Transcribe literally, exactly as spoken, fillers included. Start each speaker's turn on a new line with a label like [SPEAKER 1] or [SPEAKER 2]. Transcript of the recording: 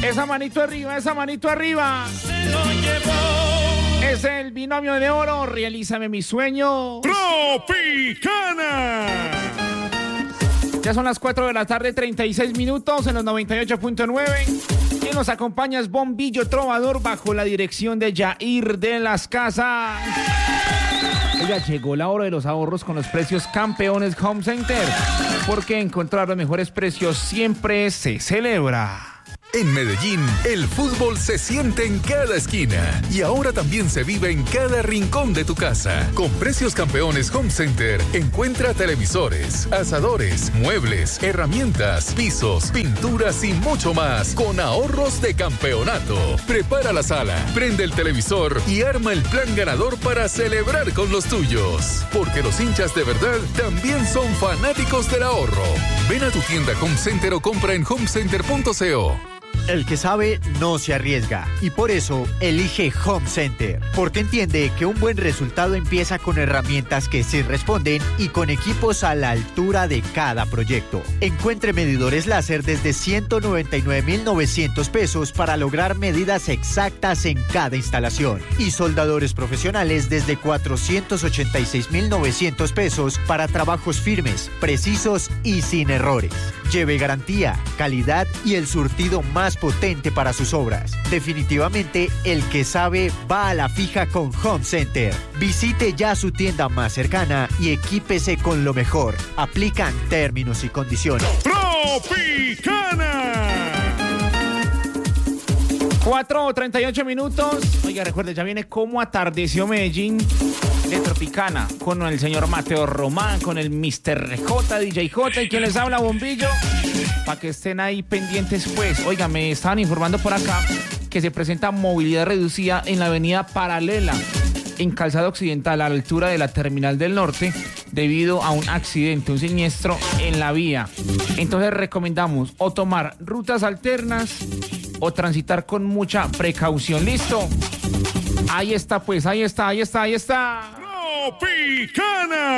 [SPEAKER 1] Esa manito arriba, esa manito arriba.
[SPEAKER 2] Se lo llevó.
[SPEAKER 1] Es el binomio de oro. Realízame mi sueño.
[SPEAKER 3] Tropicana.
[SPEAKER 1] Ya son las cuatro de la tarde, treinta y seis minutos en los noventa y ocho punto nueve. Quien nos acompaña es Bombillo Trovador bajo la dirección de Jair de las Casas. Oiga, llegó la hora de los ahorros con los precios Campeones Home Center. Porque encontrar los mejores precios siempre se celebra.
[SPEAKER 4] En Medellín, el fútbol se siente en cada esquina y ahora también se vive en cada rincón de tu casa. Con Precios Campeones Home Center, encuentra televisores, asadores, muebles, herramientas, pisos, pinturas y mucho más con ahorros de campeonato. Prepara la sala, prende el televisor y arma el plan ganador para celebrar con los tuyos. Porque los hinchas de verdad también son fanáticos del ahorro. Ven a tu tienda Home Center o compra en homecenter punto co.
[SPEAKER 5] El que sabe no se arriesga y por eso elige Home Center, porque entiende que un buen resultado empieza con herramientas que sí responden y con equipos a la altura de cada proyecto. Encuentre medidores láser desde ciento noventa y nueve mil novecientos pesos para lograr medidas exactas en cada instalación y soldadores profesionales desde cuatrocientos ochenta y seis mil novecientos pesos para trabajos firmes, precisos y sin errores. Lleve garantía, calidad y el surtido más potente para sus obras. Definitivamente, el que sabe va a la fija con Home Center. Visite ya su tienda más cercana y equípese con lo mejor. Aplican términos y condiciones.
[SPEAKER 3] Tropicana.
[SPEAKER 1] cuatro o treinta y ocho minutos. Oiga, recuerde, ya viene Cómo Atardeció Medellín de Tropicana con el señor Mateo Román, con el mister J, D J J y quien les habla, Bombillo, para que estén ahí pendientes. Pues, oiga, me estaban informando por acá que se presenta movilidad reducida en la avenida Paralela, en Calzada Occidental, a la altura de la Terminal del Norte, debido a un accidente, un siniestro en la vía. Entonces recomendamos o tomar rutas alternas o transitar con mucha precaución. ¿Listo? Ahí está, pues, ahí está, ahí está, ahí está.
[SPEAKER 3] Tropicana.